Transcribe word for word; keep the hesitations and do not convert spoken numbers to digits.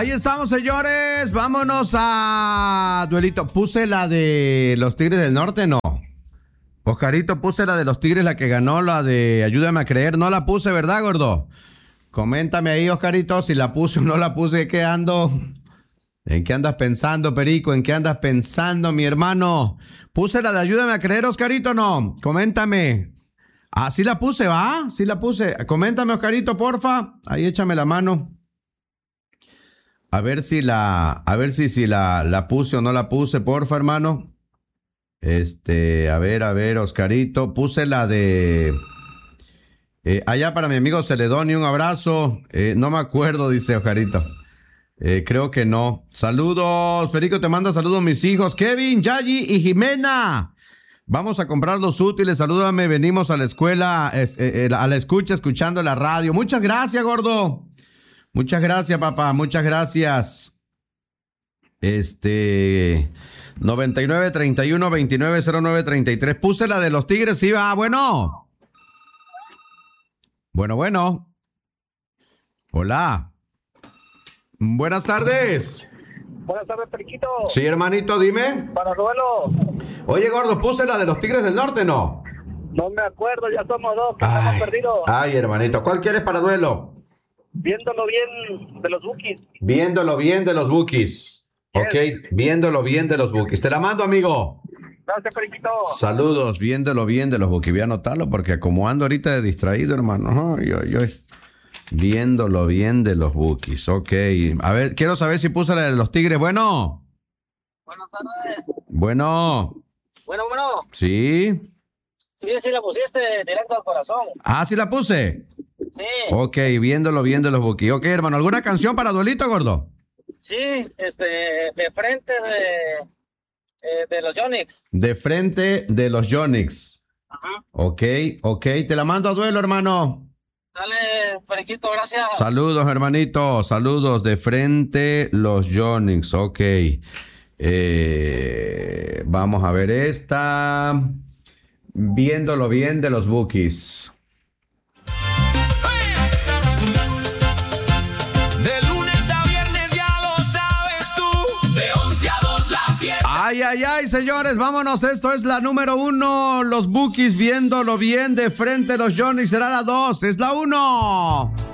Ahí estamos, señores. Vámonos a duelito. Puse la de los Tigres del Norte, no. Oscarito, puse la de los Tigres, la que ganó, la de Ayúdame a Creer. No la puse, ¿verdad, gordo? Coméntame ahí, Oscarito, si la puse o no la puse. ¿Qué ando? ¿En qué andas pensando, Perico? ¿En qué andas pensando, mi hermano? ¿Puse la de Ayúdame a Creer, Oscarito, no? Coméntame. Ah, sí la puse, ¿va? Sí la puse. Coméntame, Oscarito, porfa. Ahí échame la mano. A ver si la, a ver si, si la, la puse o no la puse, porfa, hermano. Este, a ver, a ver, Oscarito. Puse la de... Eh, allá para mi amigo Celedonio, un abrazo. Eh, no me acuerdo, dice Oscarito. Eh, creo que no. Saludos, Federico, te manda saludos mis hijos. Kevin, Yayi y Jimena. Vamos a comprar los útiles. Salúdame, venimos a la escuela, eh, eh, a la escucha, escuchando la radio. Muchas gracias, gordo. Muchas gracias, papá. Muchas gracias. Este... noventa y nueve, treinta y uno, veintinueve, cero nueve, treinta y tres. Puse la de los Tigres, sí va. Bueno. Bueno, bueno. Hola. Buenas tardes. Buenas tardes, Periquito. Sí, hermanito, dime. Para duelo. Oye, gordo, puse la de los Tigres del Norte, ¿no? No me acuerdo, ya somos dos que Ay, hemos perdido. Ay, hermanito, ¿cuál quieres para duelo? Viéndolo bien de los Bukis. Viéndolo bien de los Bukis. Yes. Ok, viéndolo bien de los Bukis. Te la mando, amigo. Gracias, Periquito. Saludos, viéndolo bien de los Bukis. Voy a anotarlo porque como ando ahorita de distraído, hermano. Ay, ay, ay. Viéndolo bien de los Bukis. Ok. A ver, quiero saber si puse la de los Tigres. Bueno. Buenas tardes. Bueno. Bueno, bueno. Sí. Sí, sí la pusiste directo al corazón. Ah, sí la puse. Sí. Ok, viéndolo bien de los Bukis. Ok, hermano, ¿alguna canción para duelito, gordo? Sí, este, de frente de, eh, de los Yonix. De frente de los Yonix. Ajá. Ok, ok, te la mando a duelo, hermano. Dale, Periquito, gracias. Saludos, hermanito, saludos. De frente los Yonix, ok. Eh, vamos a ver esta. Viéndolo bien de los Bukis. Ay, ay, ay, señores, vámonos. Esto es la número uno. Los Bukis, viéndolo bien de frente. Los Yonix será la dos. Es la uno.